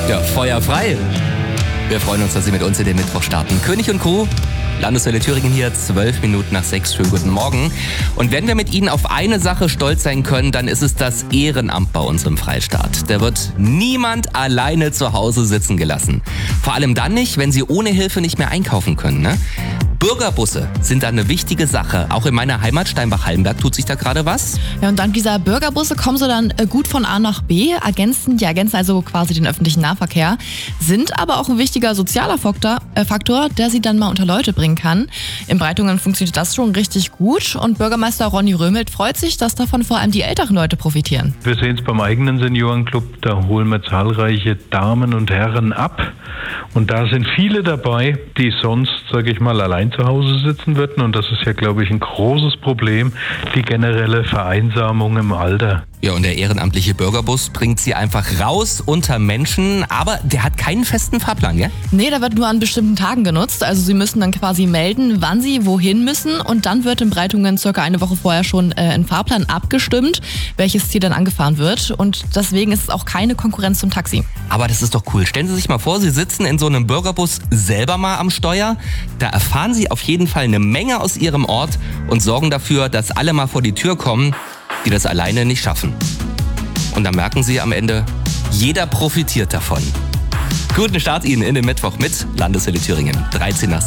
Ja, Feuer frei. Wir freuen uns, dass Sie mit uns in den Mittwoch starten. König und Co., Landeswelle Thüringen hier, 12 Minuten nach 6. Schönen guten Morgen. Und wenn wir mit Ihnen auf eine Sache stolz sein können, dann ist es das Ehrenamt bei unserem Freistaat. Da wird niemand alleine zu Hause sitzen gelassen. Vor allem dann nicht, wenn Sie ohne Hilfe nicht mehr einkaufen können, ne? Bürgerbusse sind da eine wichtige Sache. Auch in meiner Heimat Steinbach-Hallenberg tut sich da gerade was. Ja, und dank dieser Bürgerbusse kommen sie dann gut von A nach B, ergänzen also quasi den öffentlichen Nahverkehr, sind aber auch ein wichtiger sozialer Faktor, der sie dann mal unter Leute bringen kann. In Breitungen funktioniert das schon richtig gut und Bürgermeister Ronny Römelt freut sich, dass davon vor allem die älteren Leute profitieren. Wir sehen es beim eigenen Seniorenclub, da holen wir zahlreiche Damen und Herren ab. Und da sind viele dabei, die sonst, sage ich mal, allein zu Hause sitzen würden. Und das ist ja, glaube ich, ein großes Problem, die generelle Vereinsamung im Alter. Ja, und der ehrenamtliche Bürgerbus bringt sie einfach raus unter Menschen, aber der hat keinen festen Fahrplan, gell? Nee, der wird nur an bestimmten Tagen genutzt. Also sie müssen dann quasi melden, wann sie wohin müssen und dann wird in Breitungen circa eine Woche vorher schon ein Fahrplan abgestimmt, welches Ziel dann angefahren wird und deswegen ist es auch keine Konkurrenz zum Taxi. Aber das ist doch cool. Stellen Sie sich mal vor, Sie sitzen in so einem Bürgerbus selber mal am Steuer. Da erfahren Sie auf jeden Fall eine Menge aus Ihrem Ort und sorgen dafür, dass alle mal vor die Tür kommen, die das alleine nicht schaffen. Und dann merken Sie am Ende, jeder profitiert davon. Guten Start Ihnen in den Mittwoch mit Landeswelle Thüringen, 13 nach 6.